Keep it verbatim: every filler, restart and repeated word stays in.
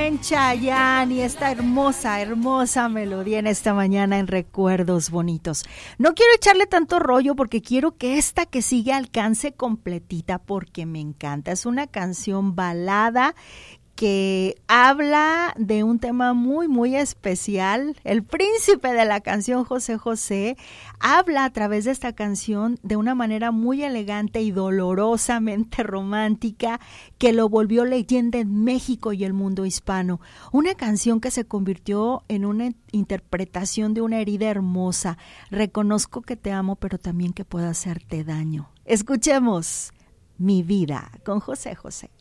buen Chayanne y esta hermosa, hermosa melodía en esta mañana en Recuerdos Bonitos. No quiero echarle tanto rollo porque quiero que esta que sigue alcance completita porque me encanta. Es una canción balada que habla de un tema muy, muy especial. El príncipe de la canción, José José, habla a través de esta canción de una manera muy elegante y dolorosamente romántica que lo volvió leyenda en México y el mundo hispano. Una canción que se convirtió en una interpretación de una herida hermosa. Reconozco que te amo, pero también que puedo hacerte daño. Escuchemos Mi vida con José José.